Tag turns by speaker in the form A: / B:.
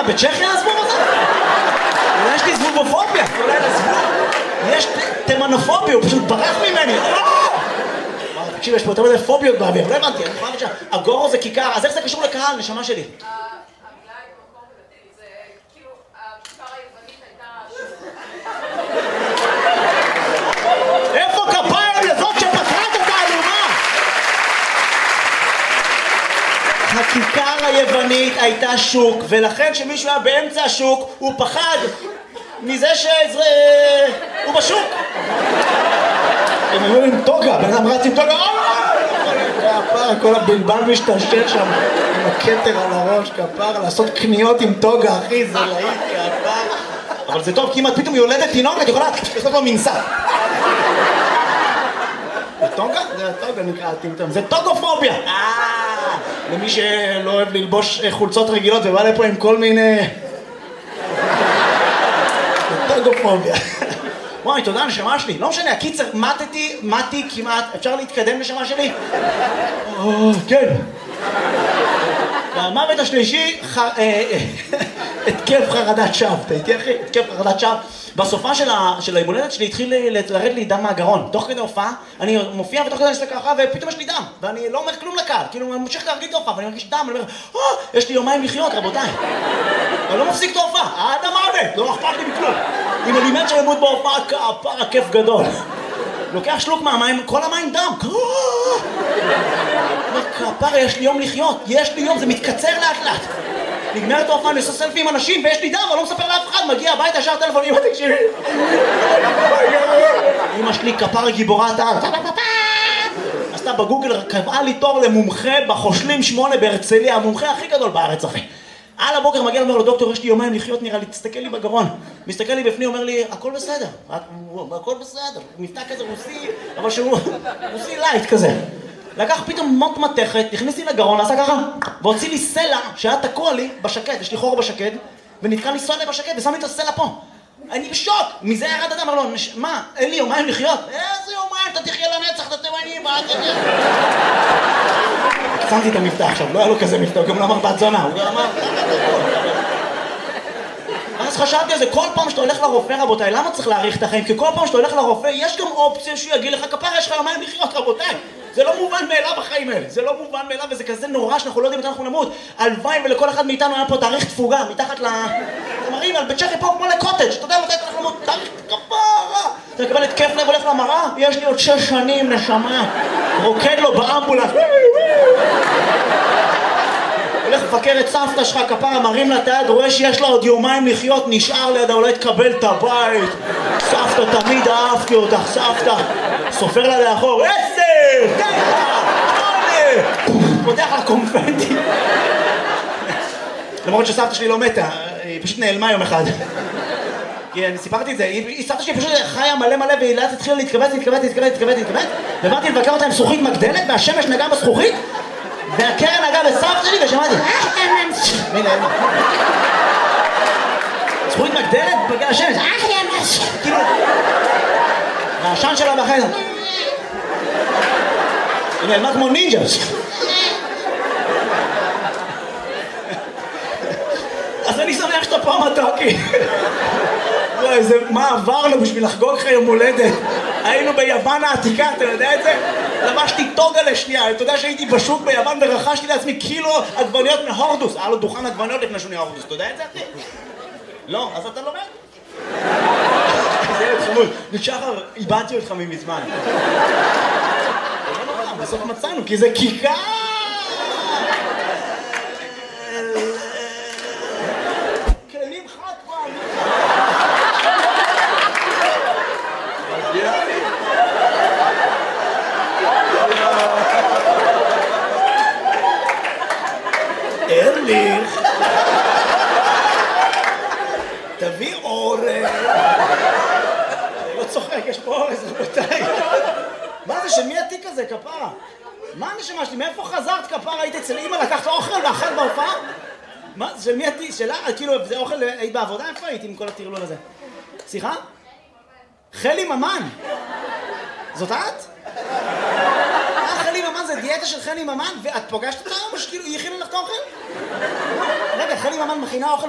A: בצ'כיה הזבוב הזה? אולי יש לי זבובופוביה, אולי לזבוב. יש תימנופוביה, הוא פשוט ברח ממני. תקשיב, יש פה יותר מדי פוביות באוויר, לא הבנתי, אני חושב שהגורו זה כיכר, אז איך זה קשור לקהל, נשמה שלי?
B: המילה היא במקור בלטיני, זה כאילו, הכיכר היוונית הייתה...
A: איפה כפיים לזאת שפתרה את התעלומה? הכיכר היוונית הייתה שוק, ולכן שמישהו היה באמצע השוק, הוא פחד מזה שהוא בשוק. הם היו עם טוגה, בן אדם רץ עם טוגה, כל הבלבל משתלשל שם עם הכתר על הראש, כפר, לעשות קניות עם טוגה, אחי, זה להיט, כפר. אבל זה טוב, כי אם את פתאום יולדת תינוק, את יכולה לעשות לו מנסה. זה טוגה? זה טוגה נקרא טמטם, זה טוגופוביה. למי שלא אוהב ללבוש חולצות רגילות ובא לפה עם כל מיני... זה טוגופוביה. וואי, תודה נשמה שלי. לא משנה, הקיצר, מתי כמעט. אפשר להתקדם נשמה שלי? כן. והמוות השלישי, התקף חרדת שווא. אתה איתי אחי? התקף חרדת שווא. בסופה של הימולדת שלי התחיל לרד לי דם מהגרון. תוך כדי הופעה, אני מופיע ותוך כדי אני עושה ככה ופתאום יש לי דם. ואני לא אומר כלום לקהל. כאילו, אני ממשיך להרגיש את ההופעה ואני מרגיש דם. אני אומר, יש לי יומיים לחיות, רבותיי. אני לא מפסיק את ההופעה. עד המוות. לא אכפת לי מכלום. אם אני מת שלמות בהופעה, כפר הכיף גדול. לוקח שלוק מהמים, כל המים דם. כפר, יש לי יום לחיות. יש לי יום, זה מתקצר לאט לאט. נגמרת ההופעה, אני עושה סלפי עם אנשים ויש לי דם, אני לא מספר לאף אחד, מגיע הביתה, ישר טלפון, אמא תקשיבי. אמא שלי כפר גיבורת העל. עשתה בגוגל, קבעה לי תור למומחה בחושלים 8 בהרצליה, המומחה הכי גדול בארץ אחי. על הבוקר מגיע, אומר לו, דוקטור, יש לי יומיים לחיות, נראה לי, תסתכל לי בגרון. מסתכל לי בפנים, אומר לי, הכל בסדר, הכל בסדר. מבטא כזה רוסי, אבל שהוא רוסי לייט כזה. לקח פתאום מוט מתכת, הכניס לי לגרון, עשה ככה, והוציא לי סלע שהיה תקוע לי בשקד, יש לי חור בשקד, ונתקע לי סלע בשקד, ושם לי את הסלע פה. אני בשוק! מזה ירד אדם, אמר לו, מה, אין לי יומיים לחיות? איזה יומיים, אתה תחיה לנצח, אתה תימני, מה אתה תחיה? שמתי את המבטא עכשיו, לא היה לו כזה מבטא, הוא גם לא אמר בת זונה, הוא גם אמר... אז חשבתי על זה, כל פעם שאתה הולך לרופא רבותיי, למה צריך להאריך את החיים? כי כל פעם שאתה הולך לרופא, יש גם אופציה שהוא יגיד לך, כפר, יש לך יומיים לחיות רבותיי. זה לא מובן מאליו החיים האלה, זה לא מובן מאליו וזה כזה נורא שאנחנו לא יודעים מתי אנחנו נמות. הלוואי ולכל אחד מאיתנו היה פה תאריך תפוגה, מתחת למראים, על בצ'כיה פה כמו לקוטג', אתה יודע מתי אנחנו נמות, תאריך כפרה. אתה מקבל התקף לב, הולך למראה, יש לי עוד 6 שנים נשמה, רוקד לו באמבולנס. הולך לפקר את סבתא שלך כפרה, מרים לה את היד, רואה שיש לה עוד יומיים לחיות, נשאר לידה, אולי תקבל את הבית. סבתא, תמיד אהבתי אותך, סבתא. סופר לה לאחור, 10, 9, 8. פותח לה קונפטי. למרות שסבתא שלי לא מתה, היא פשוט נעלמה יום אחד. כי אני סיפרתי את זה, סבתא שלי פשוט חיה מלא והיא לאט התחילה להתכווץ, ובאתי לבקר אותה עם זכוכית מגדלת, והשמש נגעה בזכוכית, והקרן נגעה בסבתא שלי, ושמעתי, הנה, זכוכית מגדלת בגלל השמש, כאילו, והעשן שלה בחדר. היא נעלמה כמו נינג'ה. אז אני שמח שאתה פה מתוקי. מה עברנו בשביל לחגוג לך יום הולדת? היינו ביוון העתיקה, אתה יודע את זה? לבשתי טוגה לשנייה, אתה יודע שהייתי בשוק ביוון ורכשתי לעצמי קילו עגבניות מהורדוס. היה לו דוכן עגבניות לפני שהוא נהיה הורדוס, אתה יודע את זה אחי? לא, אז אתה לומד? זה ילד חמוד, נשחר, איבדתי אותך ממזמן. בסוף מצאנו, כי זה כיכר! כלים חד פעם! ארליך! תביא אורז! אני לא צוחק, יש פה אורז רבותיי! מה זה, של מי התיק הזה, כפרה? מה הנשמה שלי? מאיפה חזרת, כפרה? היית אצל אמא, לקחת אוכל ואכלת בהופעה? מה? של מי התיק? שלה? כאילו, זה אוכל, היית בעבודה? איפה הייתי עם כל הטרלול הזה? סליחה? חלי ממן! זאת את? חלי ממן זה דיאטה של חלי ממן? ואת פוגשת אותה? או שכאילו היא הכינה לך את האוכל? רגע, חלי ממן מכינה אוכל